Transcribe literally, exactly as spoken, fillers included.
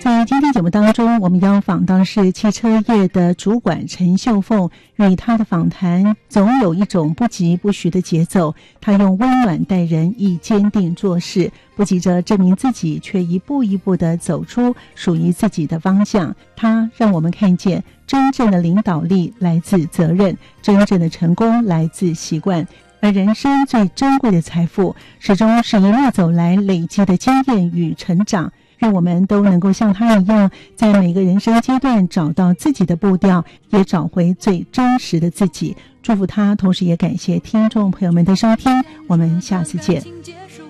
在今天节目当中，我们要访到的是汽车业的主管陈秀凤，与她的访谈总有一种不急不徐的节奏。她用温暖待人，以坚定做事，不急着证明自己，却一步一步地走出属于自己的方向。她让我们看见真正的领导力来自责任，真正的成功来自习惯，而人生最珍贵的财富，始终是一路走来累积的经验与成长。愿我们都能够像他一样，在每个人生阶段找到自己的步调，也找回最真实的自己。祝福他，同时也感谢听众朋友们的收听，我们下次见。